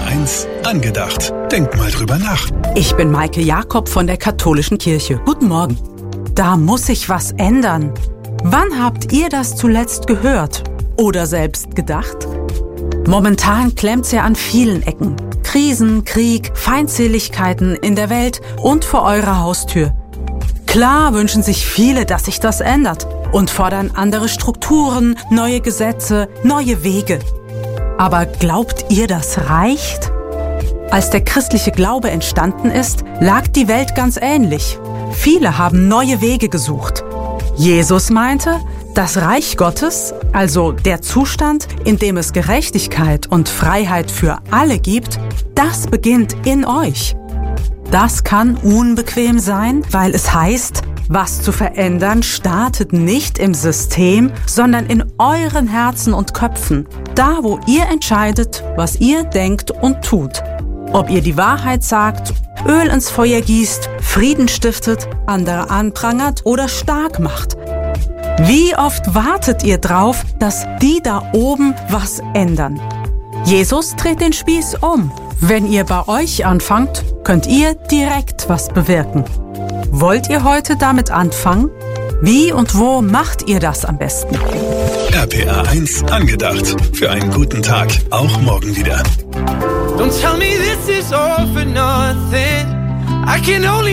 RPR1 angedacht. Denk mal drüber nach. Ich bin Maike Jakob von der Katholischen Kirche. Guten Morgen. Da muss sich was ändern. Wann habt ihr das zuletzt gehört oder selbst gedacht? Momentan klemmt's ja an vielen Ecken. Krisen, Krieg, Feindseligkeiten in der Welt und vor eurer Haustür. Klar wünschen sich viele, dass sich das ändert und fordern andere Strukturen, neue Gesetze, neue Wege. Aber glaubt ihr, das reicht? Als der christliche Glaube entstanden ist, lag die Welt ganz ähnlich. Viele haben neue Wege gesucht. Jesus meinte, das Reich Gottes, also der Zustand, in dem es Gerechtigkeit und Freiheit für alle gibt, das beginnt in euch. Das kann unbequem sein, weil es heißt, was zu verändern startet nicht im System, sondern in euren Herzen und Köpfen, da wo ihr entscheidet, was ihr denkt und tut. Ob ihr die Wahrheit sagt, Öl ins Feuer gießt, Frieden stiftet, andere anprangert oder stark macht. Wie oft wartet ihr drauf, dass die da oben was ändern? Jesus dreht den Spieß um. Wenn ihr bei euch anfangt, könnt ihr direkt was bewirken. Wollt ihr heute damit anfangen? Wie und wo macht ihr das am besten? RPR1 angedacht. Für einen guten Tag. Auch morgen wieder. Don't tell me this is all for nothing. I can only